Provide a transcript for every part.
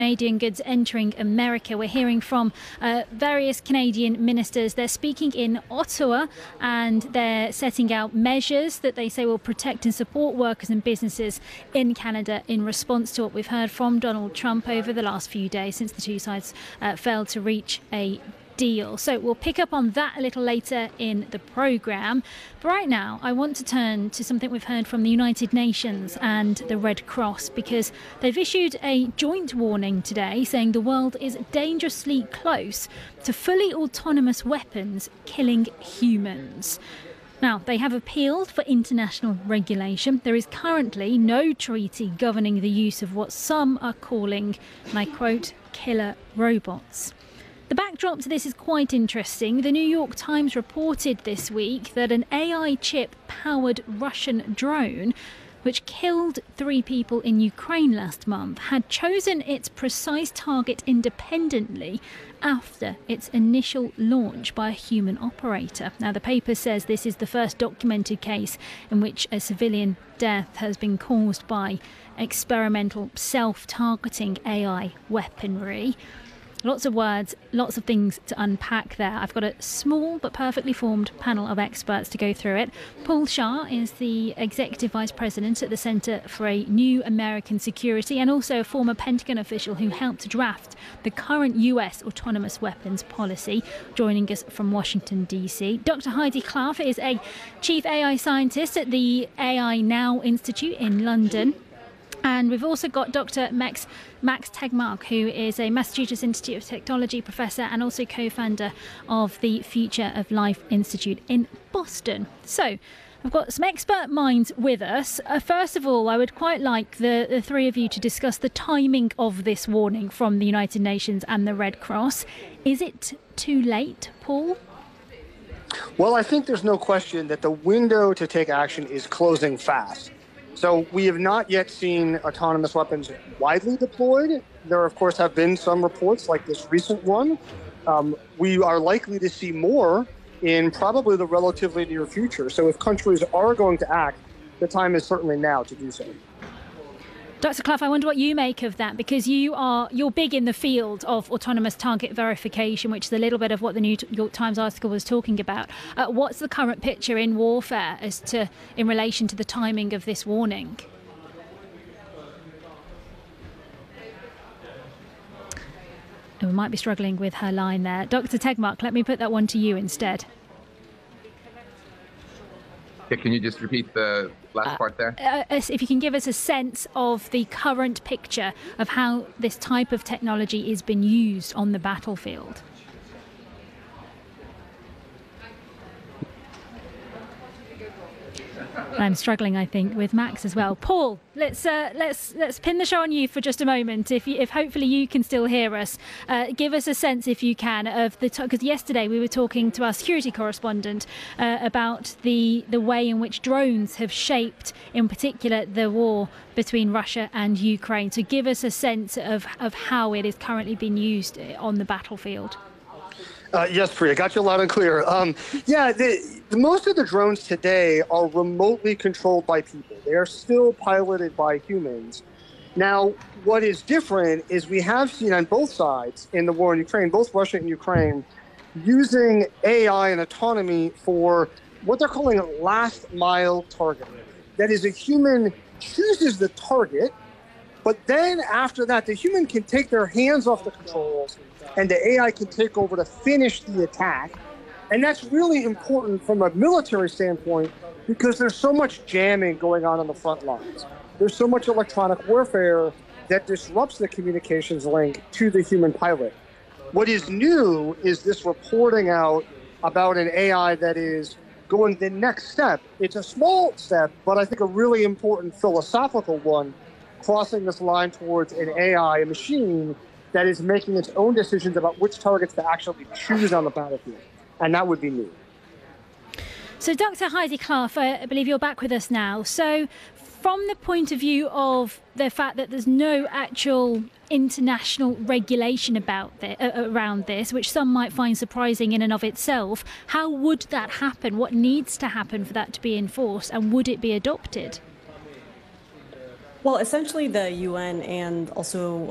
Canadian goods entering America. We're hearing from various Canadian ministers. They're speaking in Ottawa and they're setting out measures that they say will protect and support workers and businesses in Canada in response to what we've heard from Donald Trump over the last few days since the two sides failed to reach a deal. So we'll pick up on that a little later in the programme. But right now, I want to turn to something we've heard from the United Nations and the Red Cross, because they've issued a joint warning today saying the world is dangerously close to fully autonomous weapons killing humans. Now, they have appealed for international regulation. There is currently no treaty governing the use of what some are calling, and I quote, killer robots. The backdrop to this is quite interesting. The New York Times reported this week that an AI chip-powered Russian drone, which killed 3 people in Ukraine last month, had chosen its precise target independently after its initial launch by a human operator. Now, the paper says this is the first documented case in which a civilian death has been caused by experimental self-targeting AI weaponry. Lots of words, lots of things to unpack there. I've got a small but perfectly formed panel of experts to go through it. Paul Shah is the Executive Vice President at the Centre for a New American Security and also a former Pentagon official who helped draft the current US autonomous weapons policy, joining us from Washington, D.C. Dr. Heidi Klaaff is a Chief AI Scientist at the AI Now Institute in London. And we've also got Dr. Max Tegmark, who is a Massachusetts Institute of Technology professor and also co-founder of the Future of Life Institute in Boston. So I've got some expert minds with us. First of all, I would quite like the three of you to discuss the timing of this warning from the United Nations and the Red Cross. Is it too late, Paul? Well, I think there's no question that the window to take action is closing fast. So we have not yet seen autonomous weapons widely deployed. There, of course, have been some reports like this recent one. We are likely to see more in probably the relatively near future. So if countries are going to act, the time is certainly now to do so. Dr. Klaaff, I wonder what you make of that, because you're big in the field of autonomous target verification, which is a little bit of what the New York Times article was talking about. What's the current picture in warfare in relation to the timing of this warning? We might be struggling with her line there. Dr. Tegmark, let me put that one to you instead. Yeah, can you just repeat the last part there? If you can give us a sense of the current picture of how this type of technology is being used on the battlefield. I'm struggling, I think, with Max as well. Paul, let's pin the show on you for just a moment. If hopefully you can still hear us, give us a sense, if you can, of because yesterday we were talking to our security correspondent about the way in which drones have shaped, in particular, the war between Russia and Ukraine. So give us a sense of how it is currently being used on the battlefield. Yes, Priya, got you loud and clear. Most of the drones today are remotely controlled by people. They are still piloted by humans. Now, what is different is we have seen on both sides in the war in Ukraine, both Russia and Ukraine, using AI and autonomy for what they're calling last mile targeting. That is, a human chooses the target, but then after that, the human can take their hands off the controls and the AI can take over to finish the attack. And that's really important from a military standpoint because there's so much jamming going on the front lines. There's so much electronic warfare that disrupts the communications link to the human pilot. What is new is this reporting out about an AI that is going the next step. It's a small step, but I think a really important philosophical one, crossing this line towards an AI, a machine that is making its own decisions about which targets to actually choose on the battlefield. And that would be new. So, Dr. Heidi Klaaff, I believe you're back with us now. So, from the point of view of the fact that there's no actual international regulation around this, which some might find surprising in and of itself, how would that happen? What needs to happen for that to be enforced, and would it be adopted? Well, essentially the UN and also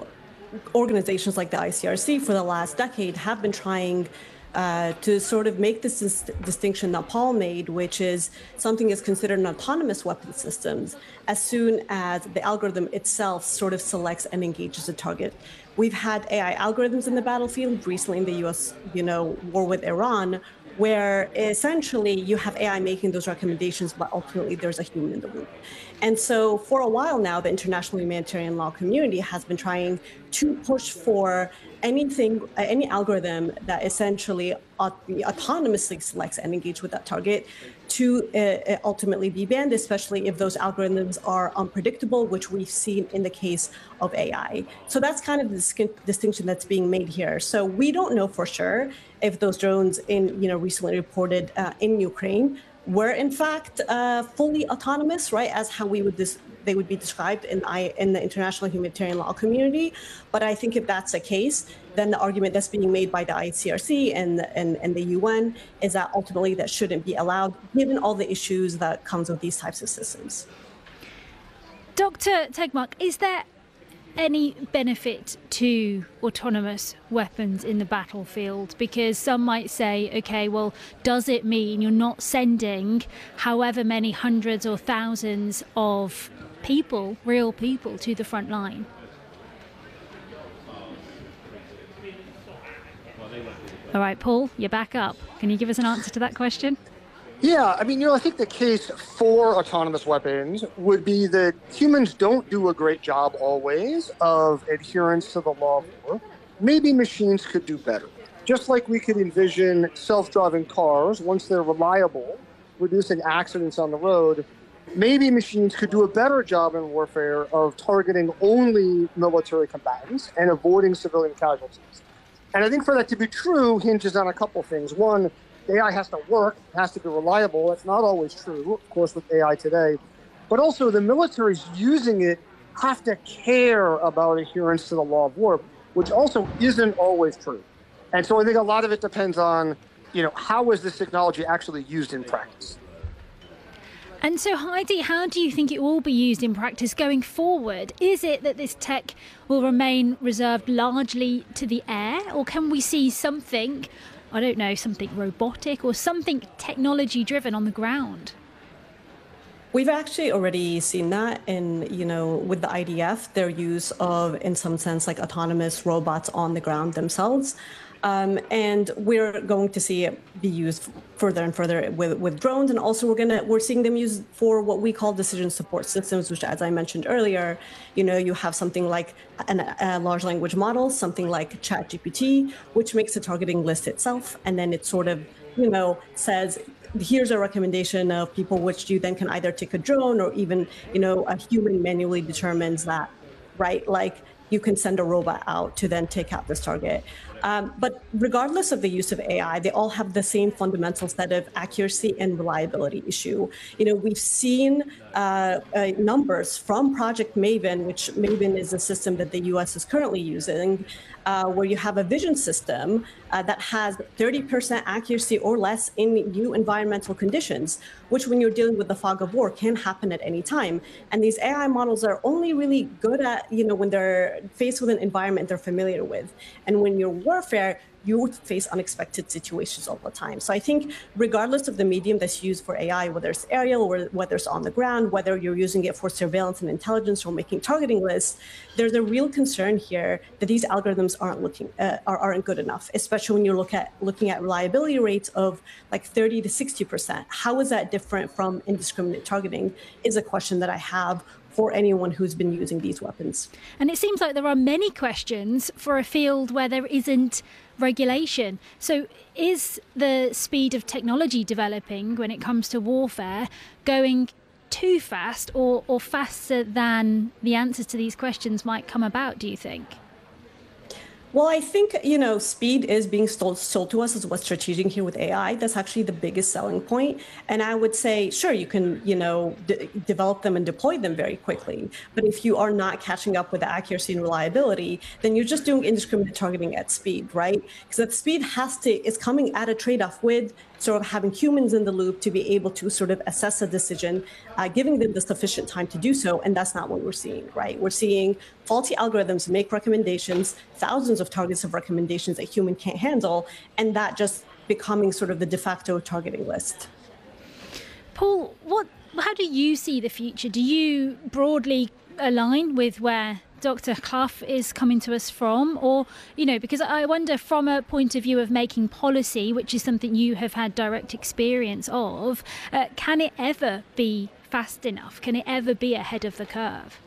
organizations like the ICRC for the last decade have been trying to sort of make this distinction that Paul made, which is something is considered an autonomous weapon systems as soon as the algorithm itself sort of selects and engages a target. We've had AI algorithms in the battlefield recently in the US, war with Iran, where essentially you have AI making those recommendations, but ultimately there's a human in the loop. And so for a while now, the international humanitarian law community has been trying to push for any algorithm that essentially autonomously selects and engages with that target to ultimately be banned, especially if those algorithms are unpredictable, which we've seen in the case of AI. So that's kind of the distinction that's being made here. So we don't know for sure if those drones recently reported in Ukraine were in fact fully autonomous, right, as how they would be described in the international humanitarian law community. But I think if that's the case, then the argument that's being made by the ICRC and the UN is that ultimately that shouldn't be allowed, given all the issues that comes with these types of systems. Dr. Tegmark, is there any benefit to autonomous weapons in the battlefield? Because some might say, okay, well, does it mean you're not sending however many hundreds or thousands of people, real people, to the front line? All right, Paul, you're back up. Can you give us an answer to that question? Yeah, I mean, I think the case for autonomous weapons would be that humans don't do a great job always of adherence to the law of war. Maybe machines could do better. Just like we could envision self-driving cars, once they're reliable, reducing accidents on the road, maybe machines could do a better job in warfare of targeting only military combatants and avoiding civilian casualties. And I think for that to be true hinges on a couple things. One, AI has to work, it has to be reliable. That's not always true, of course, with AI today. But also the militaries using it have to care about adherence to the law of war, which also isn't always true. And so I think a lot of it depends on, how is this technology actually used in practice? And so, Heidi, how do you think it will be used in practice going forward? Is it that this tech will remain reserved largely to the air, or can we see something, I don't know, something robotic or something technology-driven on the ground? We've actually already seen that in, with the IDF, their use of, in some sense, like autonomous robots on the ground themselves. And we're going to see it be used further and further with drones. And also we're seeing them used for what we call decision support systems, which, as I mentioned earlier, you have something like a large language model, something like ChatGPT, which makes the targeting list itself. And then it sort of, says, here's a recommendation of people, which you then can either take a drone or even, a human manually determines that, right? Like you can send a robot out to then take out this target. But regardless of the use of AI, they all have the same fundamental set of accuracy and reliability issue. We've seen numbers from Project Maven, which Maven is a system that the US is currently using, where you have a vision system that has 30% accuracy or less in new environmental conditions, which when you're dealing with the fog of war can happen at any time. And these AI models are only really good at, when they're faced with an environment they're familiar with. And when you're warfare, you would face unexpected situations all the time. So I think regardless of the medium that's used for AI, whether it's aerial or whether it's on the ground, whether you're using it for surveillance and intelligence or making targeting lists, there's a real concern here that these algorithms aren't good enough, especially when you're looking at reliability rates of like 30 to 60%. How is that different from indiscriminate targeting is a question that I have for anyone who's been using these weapons. And it seems like there are many questions for a field where there isn't regulation. So is the speed of technology developing when it comes to warfare going too fast or faster than the answers to these questions might come about, do you think? Well, I think, speed is being sold to us as what's strategic here with AI. That's actually the biggest selling point. And I would say, sure, you can, develop them and deploy them very quickly. But if you are not catching up with the accuracy and reliability, then you're just doing indiscriminate targeting at speed, right? Because that speed is coming at a trade-off with sort of having humans in the loop to be able to sort of assess a decision, giving them the sufficient time to do so. And that's not what we're seeing, right? We're seeing faulty algorithms make recommendations, thousands of targets of recommendations that human can't handle, and that just becoming sort of the de facto targeting list. Paul, how do you see the future? Do you broadly align with where Dr. Clough is coming to us from? Or, because I wonder from a point of view of making policy, which is something you have had direct experience of, can it ever be fast enough? Can it ever be ahead of the curve?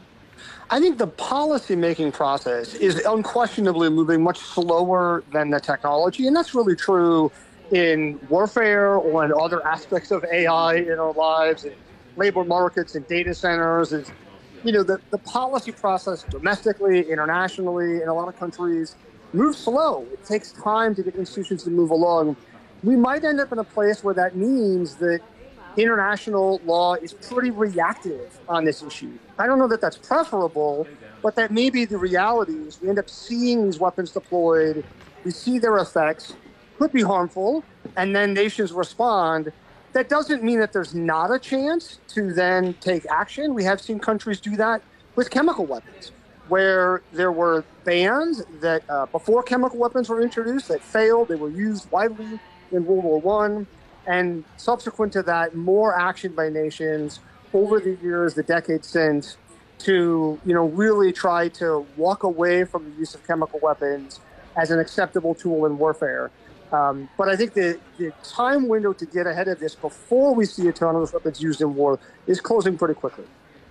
I think the policy-making process is unquestionably moving much slower than the technology, and that's really true in warfare or in other aspects of AI in our lives, in labor markets and data centers. The policy process domestically, internationally, in a lot of countries moves slow. It takes time to get institutions to move along. We might end up in a place where that means that international law is pretty reactive on this issue. I don't know that that's preferable, but that may be the reality. Is we end up seeing these weapons deployed, we see their effects, could be harmful, and then nations respond. That doesn't mean that there's not a chance to then take action. We have seen countries do that with chemical weapons, where there were bans that before chemical weapons were introduced that failed. They were used widely in World War I. And subsequent to that, more action by nations over the years, the decades since, to really try to walk away from the use of chemical weapons as an acceptable tool in warfare. But I think the time window to get ahead of this before we see autonomous weapons used in war is closing pretty quickly.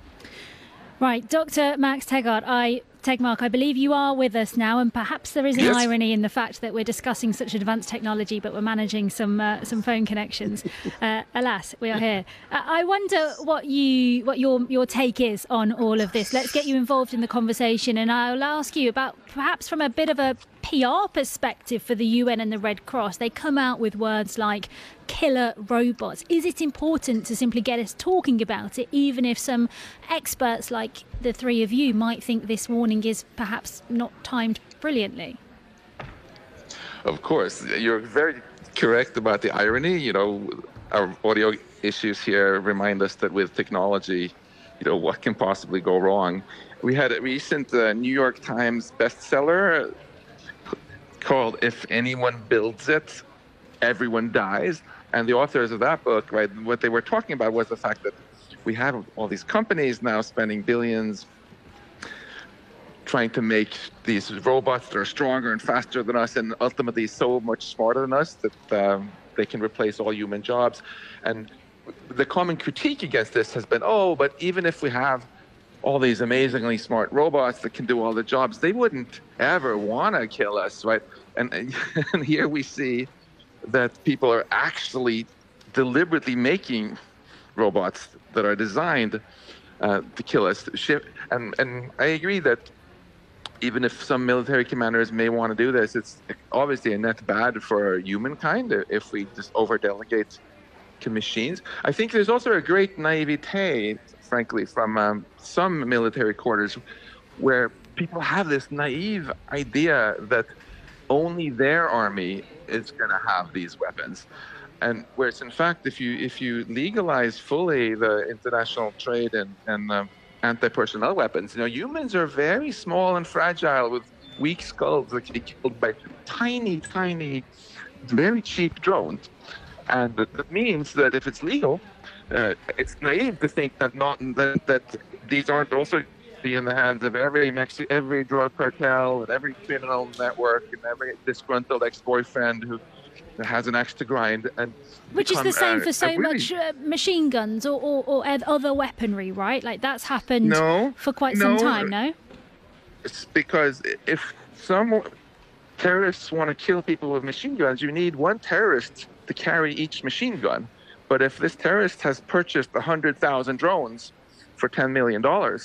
Right, Dr. Max Tegmark, I believe you are with us now, and perhaps there is an irony in the fact that we're discussing such advanced technology, but we're managing some phone connections. Alas, we are here. I wonder what your take is on all of this. Let's get you involved in the conversation, and I'll ask you about perhaps from a bit of a PR perspective for the UN and the Red Cross. They come out with words like killer robots. Is it important to simply get us talking about it, even if some experts like the three of you might think this warning is perhaps not timed brilliantly? Of course, you're very correct about the irony. Our audio issues here remind us that with technology, what can possibly go wrong? We had a recent New York Times bestseller called "If Anyone Builds It, Everyone Dies." And the authors of that book, right, what they were talking about was the fact that we have all these companies now spending billions trying to make these robots that are stronger and faster than us and ultimately so much smarter than us that they can replace all human jobs. And the common critique against this has been, but even if we have all these amazingly smart robots that can do all the jobs, they wouldn't ever want to kill us, right? And here we see that people are actually deliberately making robots that are designed to kill us. And I agree that even if some military commanders may want to do this, it's obviously a net bad for humankind if we just over-delegate to machines. I think there's also a great naivete, frankly, from some military quarters where people have this naive idea that only their army is going to have these weapons. And whereas, in fact, if you legalize fully the international trade and anti-personnel weapons, humans are very small and fragile with weak skulls that can be killed by tiny, very cheap drones. And that means that if it's legal, it's naive to think that these aren't also be in the hands of every drug cartel and every criminal network and every disgruntled ex-boyfriend who has an axe to grind. Which is the same for so much machine guns or other weaponry, right? Like that's happened for quite some time, no? It's because if some terrorists want to kill people with machine guns, you need one terrorist to carry each machine gun. But if this terrorist has purchased 100,000 drones for $10 million,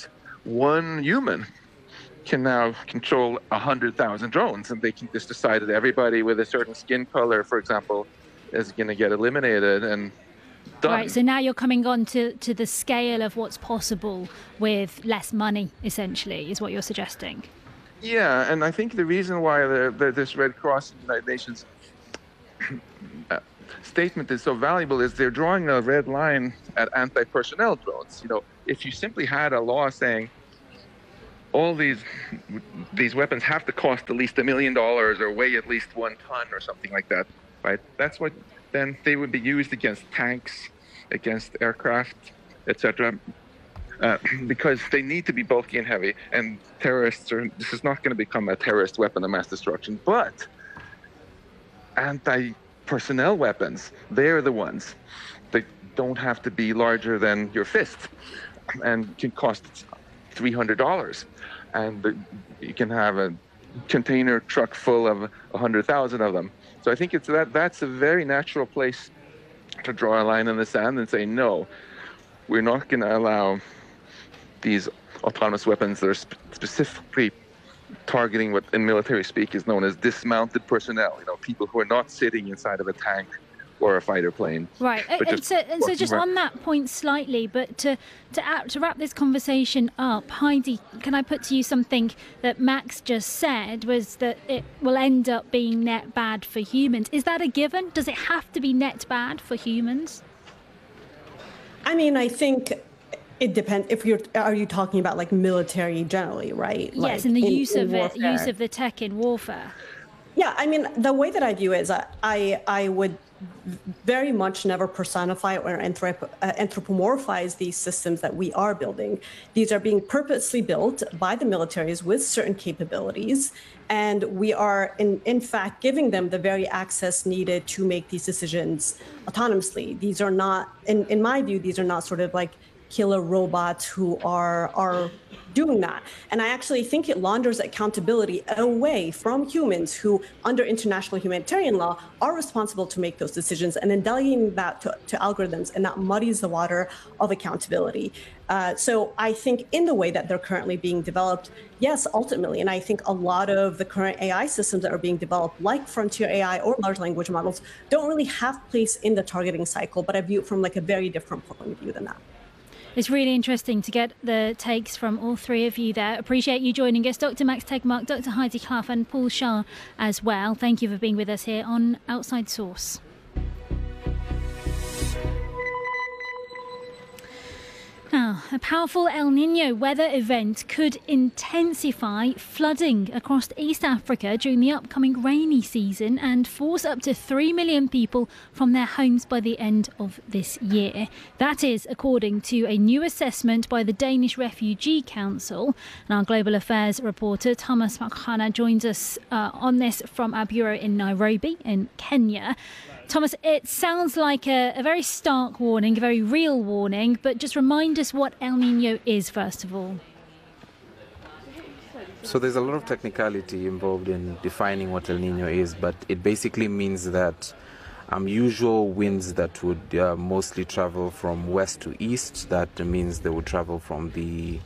one human can now control 100,000 drones, and they can just decide that everybody with a certain skin color, for example, is going to get eliminated and done. Right, so now you're coming on to the scale of what's possible with less money, essentially, is what you're suggesting. Yeah, and I think the reason why this Red Cross and United Nations statement is so valuable is they're drawing a red line at anti-personnel drones. If you simply had a law saying all these weapons have to cost at least $1 million or weigh at least 1 ton or something like that, right? That's what then they would be used against tanks, against aircraft, etc. Because they need to be bulky and heavy, and this is not going to become a terrorist weapon of mass destruction, but anti-personnel weapons, they're the ones that don't have to be larger than your fist and can cost $300. And you can have a container truck full of 100,000 of them. So I think that's a very natural place to draw a line in the sand and say, no, we're not going to allow these autonomous weapons that are specifically targeting what in military speak is known as dismounted personnel, people who are not sitting inside of a tank or a fighter plane. Right, and so just on that point slightly, but to wrap this conversation up, Heidi, can I put to you something that Max just said, was that it will end up being net bad for humans. Is that a given? Does it have to be net bad for humans? I mean, I think it depends. Are you talking about like military generally, right? Yes, like and the use of the tech in warfare. Yeah, I mean, the way that I view it is I would very much never personify or anthropomorphize these systems that we are building. These are being purposely built by the militaries with certain capabilities, and we are in fact giving them the very access needed to make these decisions autonomously. These are not, in my view, these are not sort of like killer robots who are doing that. And I actually think it launders accountability away from humans who, under international humanitarian law, are responsible to make those decisions, and then delegating that to algorithms, and that muddies the water of accountability. So I think in the way that they're currently being developed, yes, ultimately, and I think a lot of the current AI systems that are being developed, like frontier AI or large language models, don't really have place in the targeting cycle, but I view it from like a very different point of view than that. It's really interesting to get the takes from all three of you there. Appreciate you joining us, Dr. Max Tegmark, Dr. Heidi Clough, and Paul Shah as well. Thank you for being with us here on Outside Source. Now, a powerful El Niño weather event could intensify flooding across East Africa during the upcoming rainy season and force up to 3 million people from their homes by the end of this year. That is according to a new assessment by the Danish Refugee Council. And our global affairs reporter Thomas Makhana joins us on this from our bureau in Nairobi in Kenya. Thomas, it sounds like a very stark warning, a very real warning, but just remind us what El Niño is, first of all. So there's a lot of technicality involved in defining what El Niño is, but it basically means that usual winds that would mostly travel from west to east, that means they would travel from the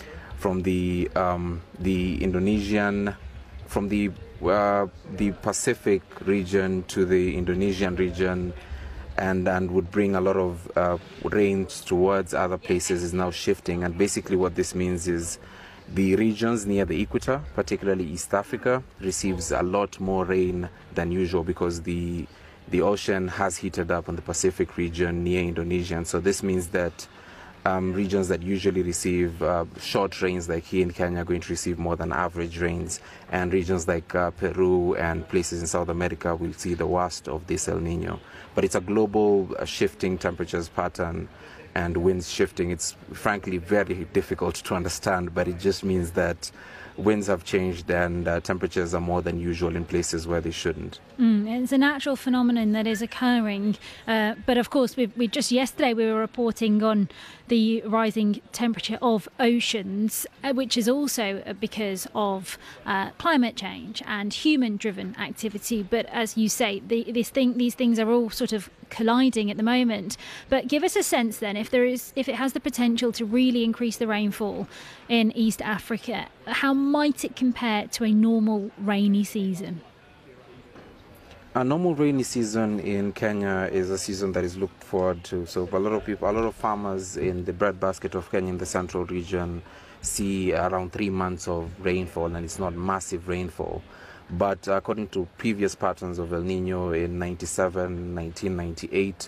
Indonesian, from the Pacific region to the Indonesian region, and would bring a lot of rains towards other places, is now shifting. And basically what this means is the regions near the equator, particularly East Africa, receives a lot more rain than usual because the ocean has heated up on the Pacific region near Indonesia. And so this means that regions that usually receive short rains, like here in Kenya, are going to receive more than average rains, and regions like Peru and places in South America will see the worst of this El Niño. But it's a global shifting temperatures pattern and winds shifting. It's frankly very difficult to understand, but it just means that winds have changed and temperatures are more than usual in places where they shouldn't. It's a natural phenomenon that is occurring, but of course we just yesterday we were reporting on the rising temperature of oceans, which is also because of climate change and human-driven activity. But as you say, these things are all sort of colliding at the moment. But give us a sense then, if it has the potential to really increase the rainfall in East Africa, how might it compare to a normal rainy season? A normal rainy season in Kenya is a season that is looked forward to. So a lot of farmers in the breadbasket of Kenya in the central region see around 3 months of rainfall, and it's not massive rainfall. But according to previous patterns of El Niño in 1997, 1998,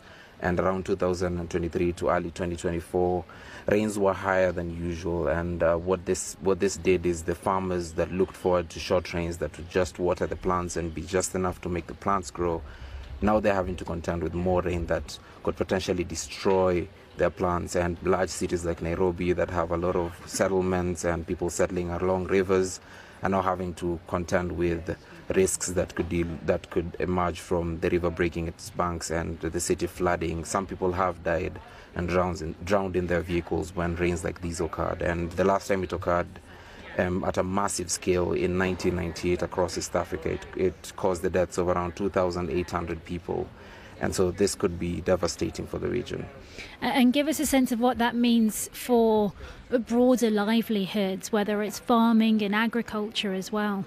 And around 2023 to early 2024, rains were higher than usual. And what this did is the farmers that looked forward to short rains that would just water the plants and be just enough to make the plants grow, now they're having to contend with more rain that could potentially destroy their plants. And large cities like Nairobi that have a lot of settlements and people settling along rivers are now having to contend with risks that could emerge from the river breaking its banks and the city flooding. Some people have died and drowned in their vehicles when rains like these occurred. And the last time it occurred at a massive scale in 1998 across East Africa, it caused the deaths of around 2,800 people. And so this could be devastating for the region. And give us a sense of what that means for broader livelihoods, whether it's farming and agriculture as well.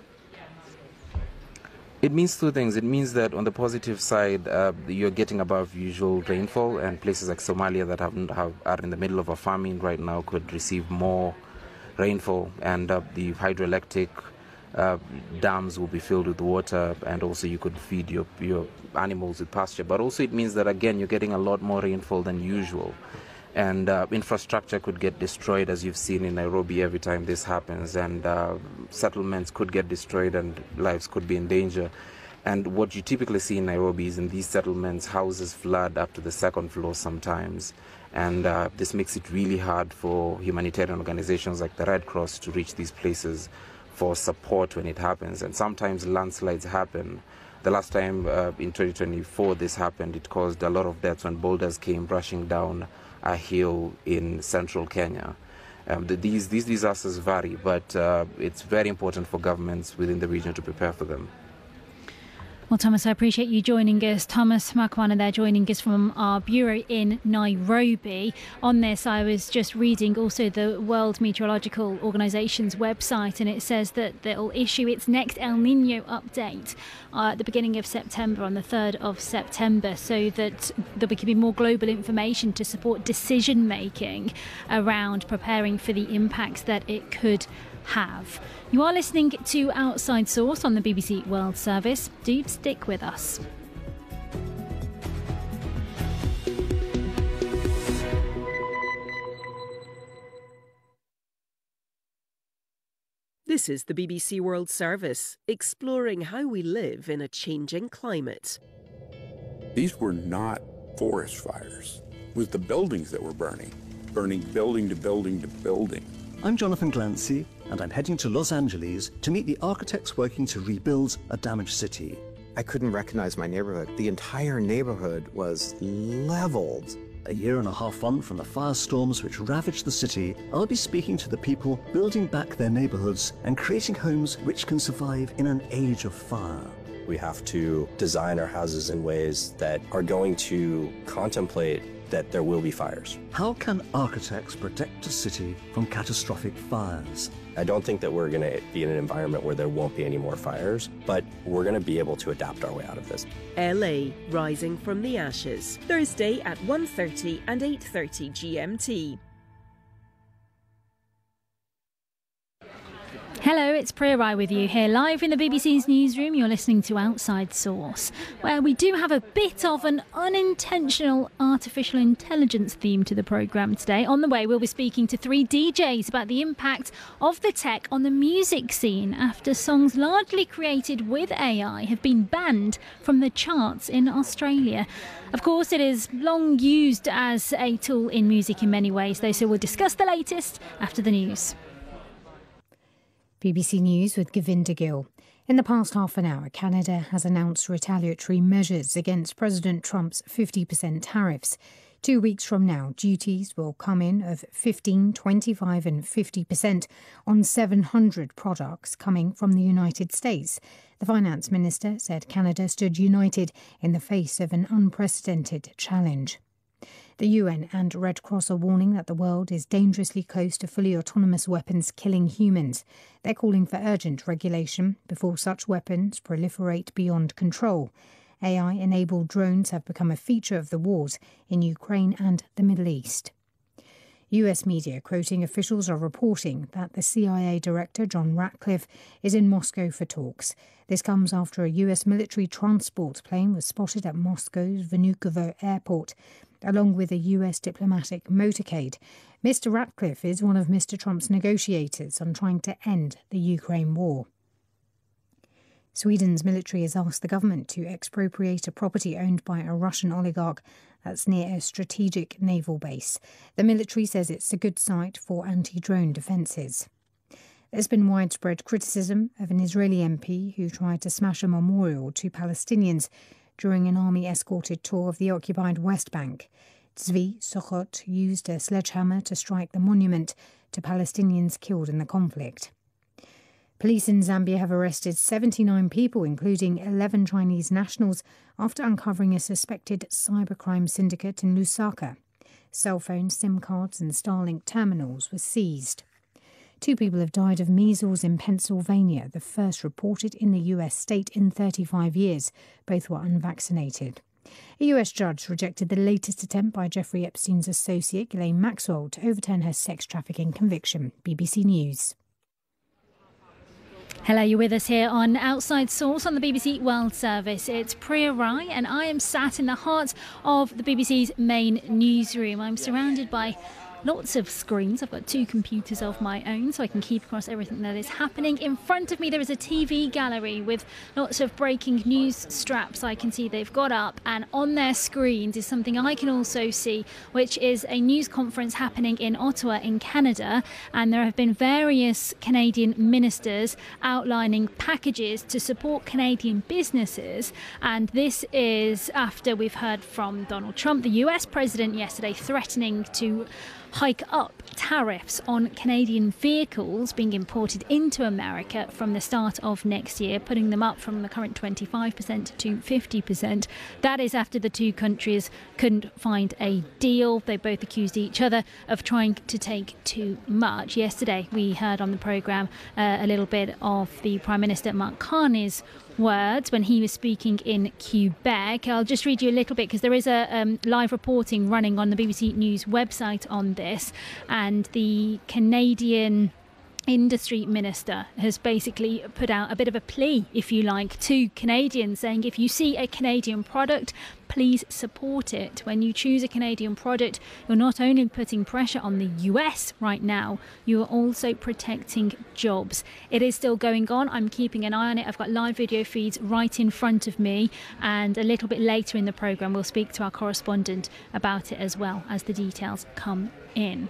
It means two things. It means that on the positive side, you're getting above usual rainfall, and places like Somalia that are in the middle of a famine right now could receive more rainfall, and the hydroelectric dams will be filled with water, and also you could feed your animals with pasture. But also it means that, again, you're getting a lot more rainfall than usual, and infrastructure could get destroyed, as you've seen in Nairobi every time this happens, and settlements could get destroyed and lives could be in danger. And what you typically see in Nairobi is in these settlements, houses flood up to the second floor sometimes. And this makes it really hard for humanitarian organizations like the Red Cross to reach these places for support when it happens. And sometimes landslides happen. The last time in 2024 this happened, it caused a lot of deaths when boulders came rushing down a hill in central Kenya. These disasters vary, but it's very important for governments within the region to prepare for them. Well, Thomas, I appreciate you joining us. Thomas Makwana there joining us from our bureau in Nairobi. On this, I was just reading also the World Meteorological Organization's website, and it says that they'll issue its next El Nino update at the beginning of September, on the 3rd of September, so that there'll be more global information to support decision making around preparing for the impacts that it could have. You are listening to Outside Source on the BBC World Service. Do stick with us. This is the BBC World Service, exploring how we live in a changing climate. These were not forest fires. It was the buildings that were burning building to building to building. I'm Jonathan Glancy, and I'm heading to Los Angeles to meet the architects working to rebuild a damaged city. I couldn't recognize my neighborhood. The entire neighborhood was leveled. A year and a half on from the firestorms which ravaged the city, I'll be speaking to the people building back their neighborhoods and creating homes which can survive in an age of fire. We have to design our houses in ways that are going to contemplate that there will be fires. How can architects protect a city from catastrophic fires? I don't think that we're going to be in an environment where there won't be any more fires, but we're going to be able to adapt our way out of this. LA Rising from the Ashes, Thursday at 1:30 and 8:30 GMT. Hello, it's Priya Rai with you here live in the BBC's newsroom. You're listening to Outside Source, where we do have a bit of an unintentional artificial intelligence theme to the programme today. On the way, we'll be speaking to 3 DJs about the impact of the tech on the music scene after songs largely created with AI have been banned from the charts in Australia. Of course, it is long used as a tool in music in many ways, though, so we'll discuss the latest after the news. BBC News with Govinda Gill. In the past half an hour, Canada has announced retaliatory measures against President Trump's 50% tariffs. 2 weeks from now, duties will come in of 15%, 25% and 50% on 700 products coming from the United States. The finance minister said Canada stood united in the face of an unprecedented challenge. The UN and Red Cross are warning that the world is dangerously close to fully autonomous weapons killing humans. They're calling for urgent regulation before such weapons proliferate beyond control. AI-enabled drones have become a feature of the wars in Ukraine and the Middle East. US media, quoting officials, are reporting that the CIA director, John Ratcliffe, is in Moscow for talks. This comes after a US military transport plane was spotted at Moscow's Vnukovo airport, along with a US diplomatic motorcade. Mr. Ratcliffe is one of Mr. Trump's negotiators on trying to end the Ukraine war. Sweden's military has asked the government to expropriate a property owned by a Russian oligarch that's near a strategic naval base. The military says it's a good site for anti-drone defences. There's been widespread criticism of an Israeli MP who tried to smash a memorial to Palestinians during an army-escorted tour of the occupied West Bank. Tzvi Sochot used a sledgehammer to strike the monument to Palestinians killed in the conflict. Police in Zambia have arrested 79 people, including 11 Chinese nationals, after uncovering a suspected cybercrime syndicate in Lusaka. Cell phones, SIM cards and Starlink terminals were seized. 2 people have died of measles in Pennsylvania, the first reported in the US state in 35 years. Both were unvaccinated. A US judge rejected the latest attempt by Jeffrey Epstein's associate, Ghislaine Maxwell, to overturn her sex trafficking conviction. BBC News. Hello, you're with us here on Outside Source on the BBC World Service. It's Priya Rai and I am sat in the heart of the BBC's main newsroom. I'm surrounded by lots of screens. I've got 2 computers of my own so I can keep across everything that is happening. In front of me there is a TV gallery with lots of breaking news straps I can see they've got up, and on their screens is something I can also see, which is a news conference happening in Ottawa in Canada, and there have been various Canadian ministers outlining packages to support Canadian businesses, and this is after we've heard from Donald Trump, the US president, yesterday threatening to hike up tariffs on Canadian vehicles being imported into America from the start of next year, putting them up from the current 25% to 50%. That is after the 2 countries couldn't find a deal. They both accused each other of trying to take too much. Yesterday we heard on the programme a little bit of the Prime Minister Mark Carney's words when he was speaking in Quebec. I'll just read you a little bit because there is a live reporting running on the BBC News website on this, and the Canadian industry minister has basically put out a bit of a plea, if you like, to Canadians, saying if you see a Canadian product, please support it. When you choose a Canadian product, you're not only putting pressure on the US right now, you are also protecting jobs. It is still going on. I'm keeping an eye on it. I've got live video feeds right in front of me, and a little bit later in the programme we'll speak to our correspondent about it as well as the details come in.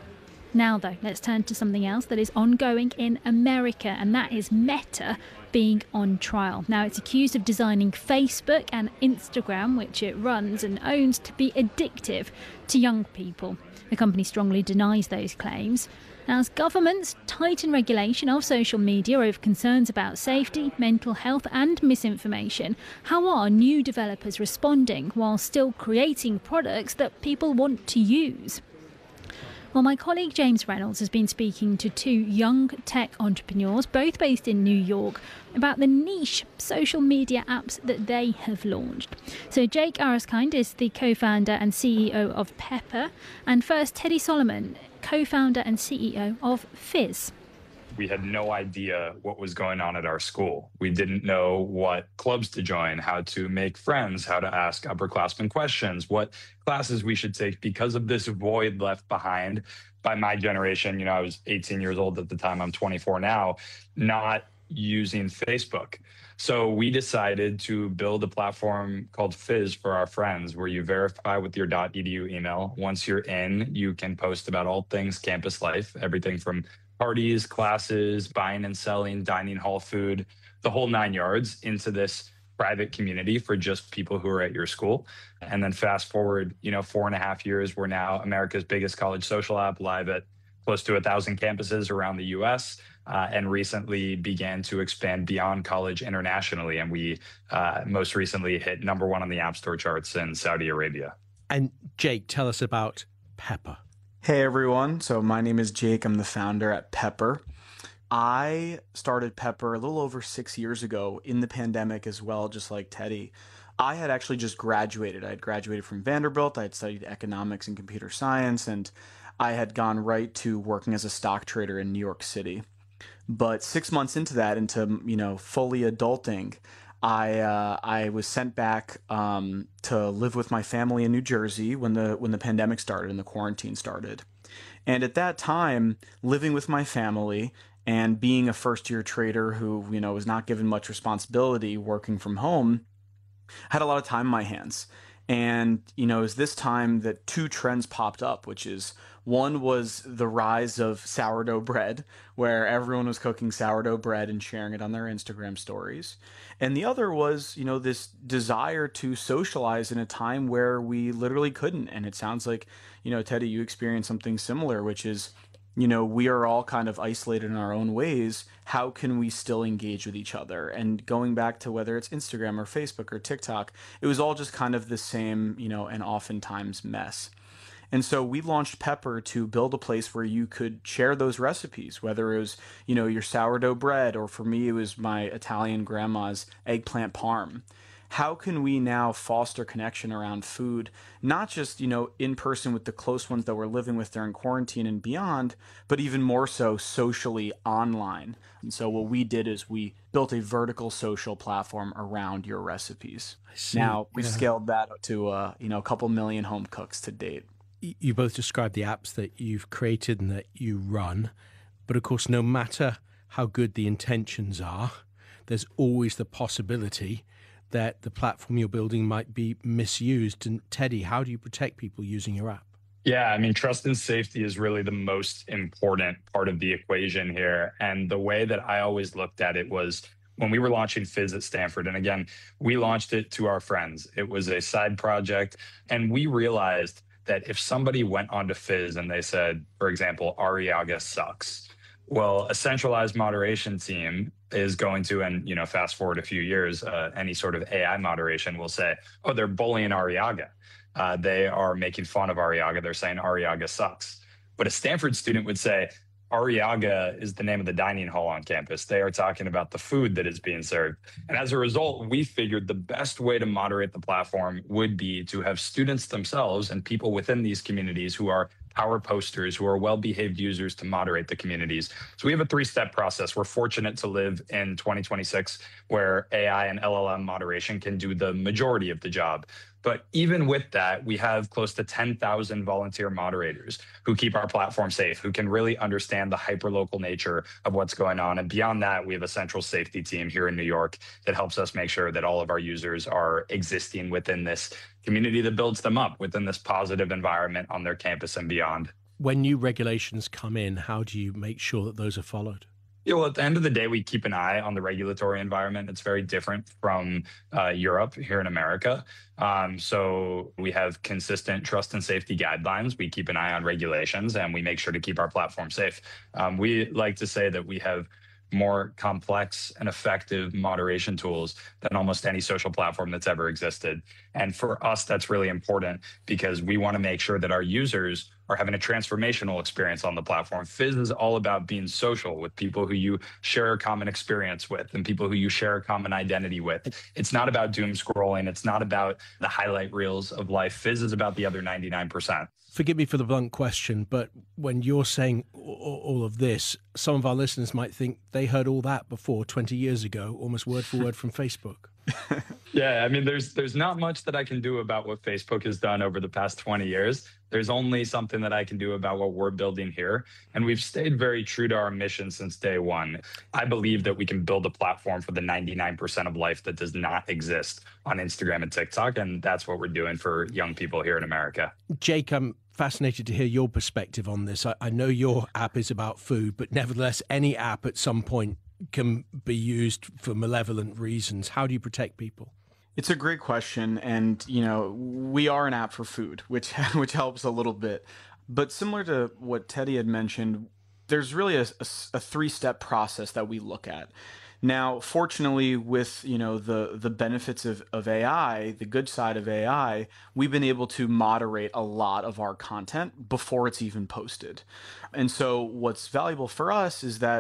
Now, though, let's turn to something else that is ongoing in America, and that is Meta being on trial. Now, it's accused of designing Facebook and Instagram, which it runs and owns, to be addictive to young people. The company strongly denies those claims. As governments tighten regulation of social media over concerns about safety, mental health and misinformation, how are new developers responding while still creating products that people want to use? Well, my colleague James Reynolds has been speaking to 2 young tech entrepreneurs, both based in New York, about the niche social media apps that they have launched. So Jake Araskind is the co-founder and CEO of Pepper, and first Teddy Solomon, co-founder and CEO of Fizz. We had no idea what was going on at our school. We didn't know what clubs to join, how to make friends, how to ask upperclassmen questions, what classes we should take because of this void left behind by my generation. You know, I was 18 years old at the time. I'm 24 now, not using Facebook. So we decided to build a platform called Fizz for our friends, where you verify with your .edu email. Once you're in, you can post about all things campus life, everything from parties, classes, buying and selling, dining hall food, the whole 9 yards, into this private community for just people who are at your school. And then fast forward, 4.5 years, we're now America's biggest college social app, live at close to 1,000 campuses around the US, and recently began to expand beyond college internationally. And we most recently hit #1 on the App Store charts in Saudi Arabia. And Jake, tell us about Pepper. Hey everyone, so my name is Jake. I'm the founder at Pepper. I started Pepper a little over 6 years ago in the pandemic as well, just like Teddy. I had actually just graduated. I had graduated from Vanderbilt. I had studied economics and computer science, and I had gone right to working as a stock trader in New York City. But 6 months into that, into, fully adulting, I was sent back to live with my family in New Jersey when the pandemic started and the quarantine started. And at that time, living with my family and being a first-year trader who, was not given much responsibility working from home, had a lot of time in my hands. And, it was this time that two trends popped up, which is one was the rise of sourdough bread, where everyone was cooking sourdough bread and sharing it on their Instagram stories. And the other was, this desire to socialize in a time where we literally couldn't. And it sounds like, Teddy, you experienced something similar, which is, we are all kind of isolated in our own ways. How can we still engage with each other? And going back to whether it's Instagram or Facebook or TikTok, it was all just kind of the same, and oftentimes mess. And so we launched Pepper to build a place where you could share those recipes, whether it was, your sourdough bread, or for me, it was my Italian grandma's eggplant parm. How can we now foster connection around food, not just, in person with the close ones that we're living with during quarantine and beyond, but even more so socially online? And so what we did is we built a vertical social platform around your recipes. Now we've scaled that to, a couple million home cooks to date. You both described the apps that you've created and that you run, but of course, no matter how good the intentions are, there's always the possibility that the platform you're building might be misused. And Teddy, how do you protect people using your app? Yeah, I mean, trust and safety is really the most important part of the equation here. And the way that I always looked at it was when we were launching Fizz at Stanford. And again, we launched it to our friends. It was a side project. And we realized that if somebody went onto Fizz and they said, for example, Arriaga sucks, well, a centralized moderation team is going to, and fast forward a few years, any sort of AI moderation will say, oh, they're bullying Arriaga. They are making fun of Arriaga. They're saying Arriaga sucks. But a Stanford student would say, Arriaga is the name of the dining hall on campus. They are talking about the food that is being served. And as a result, we figured the best way to moderate the platform would be to have students themselves and people within these communities who are power posters, who are well-behaved users, to moderate the communities. So we have a 3-step process. We're fortunate to live in 2026 where AI and LLM moderation can do the majority of the job. But even with that, we have close to 10,000 volunteer moderators who keep our platform safe, who can really understand the hyperlocal nature of what's going on. And beyond that, we have a central safety team here in New York that helps us make sure that all of our users are existing within this community that builds them up within this positive environment on their campus and beyond. When new regulations come in, how do you make sure that those are followed? Yeah, well, at the end of the day, we keep an eye on the regulatory environment. It's very different from Europe here in America. So we have consistent trust and safety guidelines. We keep an eye on regulations, and we make sure to keep our platform safe. We like to say that we have more complex and effective moderation tools than almost any social platform that's ever existed. And for us, that's really important because we want to make sure that our users are having a transformational experience on the platform. Fizz is all about being social with people who you share a common experience with and people who you share a common identity with. It's not about doom scrolling. It's not about the highlight reels of life. Fizz is about the other 99%. Forgive me for the blunt question, but when you're saying all of this, some of our listeners might think they heard all that before 20 years ago, almost word for word from Facebook. Yeah, I mean, there's not much that I can do about what Facebook has done over the past 20 years. There's only something that I can do about what we're building here. And we've stayed very true to our mission since day one. I believe that we can build a platform for the 99% of life that does not exist on Instagram and TikTok. And that's what we're doing for young people here in America. Jake, I'm fascinated to hear your perspective on this. I know your app is about food, but nevertheless, any app at some point can be used for malevolent reasons. How do you protect people? It's a great question. And, we are an app for food, which helps a little bit. But similar to what Teddy had mentioned, there's really a 3-step process that we look at. Now, fortunately, with the benefits of AI, the good side of AI, we've been able to moderate a lot of our content before it's even posted. And so what's valuable for us is that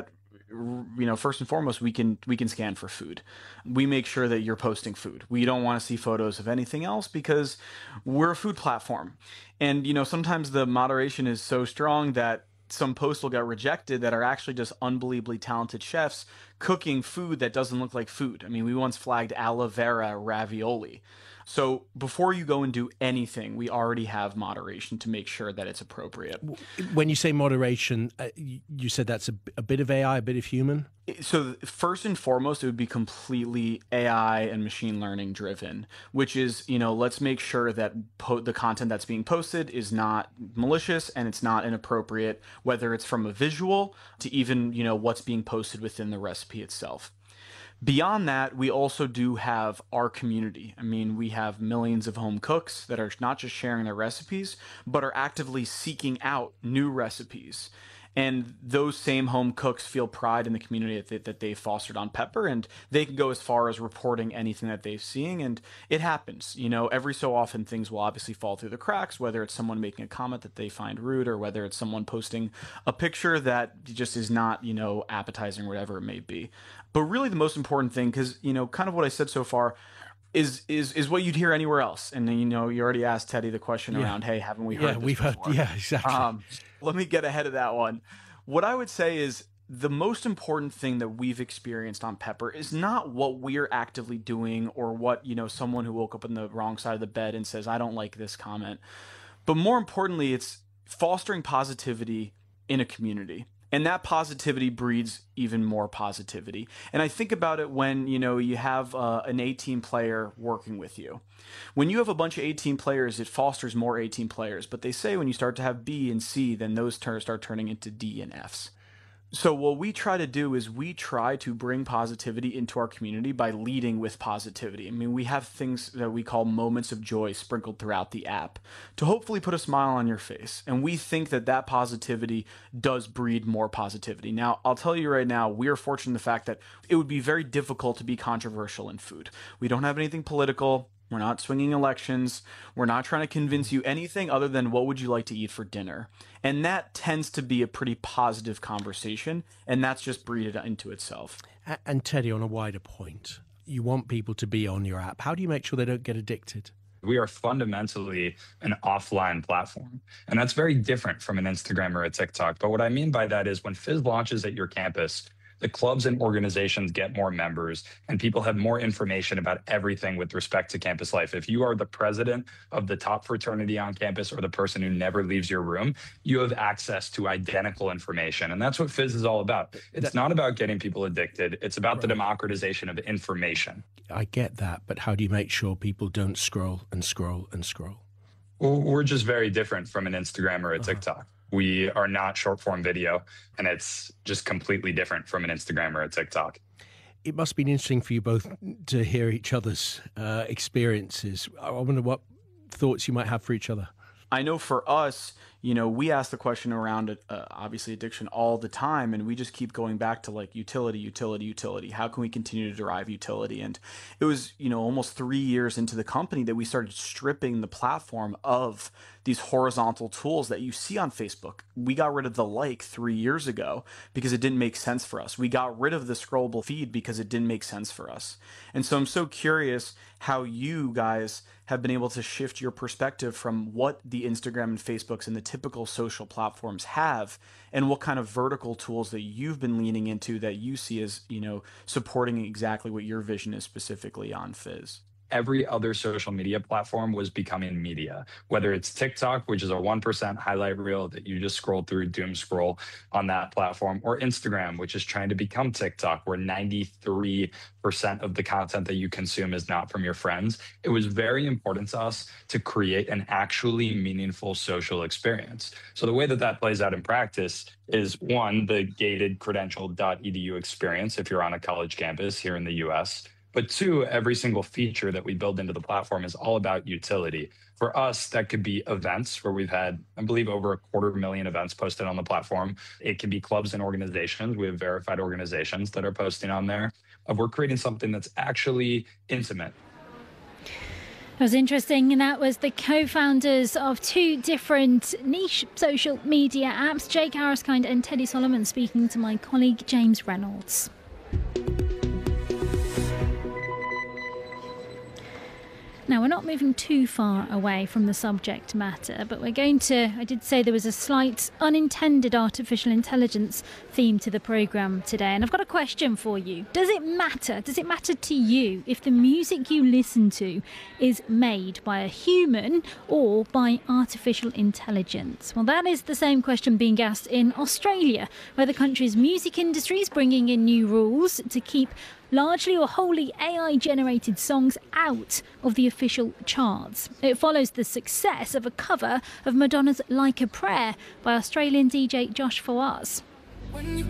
first and foremost, we can scan for food. We make sure that you're posting food. We don't want to see photos of anything else because we're a food platform. And, sometimes the moderation is so strong that some posts will get rejected that are actually just unbelievably talented chefs cooking food that doesn't look like food. I mean, we once flagged aloe vera ravioli. So before you go and do anything, we already have moderation to make sure that it's appropriate. When you say moderation, you said that's a bit of AI, a bit of human? So first and foremost, it would be completely AI and machine learning driven, which is, let's make sure that the content that's being posted is not malicious and it's not inappropriate, whether it's from a visual to even, what's being posted within the recipe itself. Beyond that, we also do have our community. I mean, we have millions of home cooks that are not just sharing their recipes, but are actively seeking out new recipes. And those same home cooks feel pride in the community that they've fostered on Pepper, and they can go as far as reporting anything that they're seeing, and it happens. Every so often things will obviously fall through the cracks, whether it's someone making a comment that they find rude or whether it's someone posting a picture that just is not, appetizing or whatever it may be. But really the most important thing, because, kind of what I said so far, is what you'd hear anywhere else. And then, you already asked Teddy the question around, hey, haven't we heard this we've before? heard, yeah, exactly. Let me get ahead of that one. What I would say is the most important thing that we've experienced on Pepper is not what we're actively doing or what, someone who woke up on the wrong side of the bed and says, I don't like this comment. But more importantly, it's fostering positivity in a community. And that positivity breeds even more positivity. And I think about it when, you have an A-team player working with you. When you have a bunch of A-team players, it fosters more A-team players. But they say when you start to have B and C, then those start turning into D and Fs. So what we try to do is we try to bring positivity into our community by leading with positivity. I mean, we have things that we call moments of joy sprinkled throughout the app to hopefully put a smile on your face. And we think that positivity does breed more positivity. Now, I'll tell you right now, we are fortunate in the fact that it would be very difficult to be controversial in food. We don't have anything political. We're not swinging elections. We're not trying to convince you anything other than what would you like to eat for dinner. And that tends to be a pretty positive conversation, and that's just breeded into itself. And Teddy, on a wider point, you want people to be on your app. How do you make sure they don't get addicted? We are fundamentally an offline platform, and that's very different from an Instagram or a TikTok. But what I mean by that is when Fizz launches at your campus, the clubs and organizations get more members and people have more information about everything with respect to campus life. If you are the president of the top fraternity on campus or the person who never leaves your room, you have access to identical information. And that's what Fizz is all about. It's not about getting people addicted. It's about the democratization of information. I get that, but how do you make sure people don't scroll and scroll and scroll? Well, we're just very different from an Instagram or a TikTok. We are not short form video, and it's just completely different from an Instagram or a TikTok. It must be interesting for you both to hear each other's experiences. I wonder what thoughts you might have for each other. I know for us, we ask the question around obviously addiction all the time, and we just keep going back to like utility. How can we continue to derive utility? And it was, almost 3 years into the company that we started stripping the platform of these horizontal tools that you see on Facebook. We got rid of the like 3 years ago because it didn't make sense for us. We got rid of the scrollable feed because it didn't make sense for us. And so I'm so curious how you guys have been able to shift your perspective from what the Instagram and Facebooks and the typical social platforms have, and what kind of vertical tools that you've been leaning into that you see as, supporting exactly what your vision is specifically on Fizz. Every other social media platform was becoming media, whether it's TikTok, which is a 1% highlight reel that you just scroll through, doom scroll on that platform, or Instagram, which is trying to become TikTok, where 93% of the content that you consume is not from your friends. It was very important to us to create an actually meaningful social experience. So the way that plays out in practice is, one, the gated credential.edu experience if you're on a college campus here in the US. But two, every single feature that we build into the platform is all about utility. For us, that could be events where we've had, I believe, over 250,000 events posted on the platform. It can be clubs and organizations. We have verified organizations that are posting on there. We're creating something that's actually intimate. It was interesting, and that was the co-founders of two different niche social media apps, Jake Harriskind and Teddy Solomon, speaking to my colleague James Reynolds. Now, we're not moving too far away from the subject matter, but we're going to, I did say there was a slight unintended artificial intelligence theme to the programme today, and I've got a question for you. Does it matter to you if the music you listen to is made by a human or by artificial intelligence? Well, that is the same question being asked in Australia, where the country's music industry is bringing in new rules to keep largely or wholly AI-generated songs out of the official charts. It follows the success of a cover of Madonna's Like a Prayer by Australian DJ Josh Fawaz.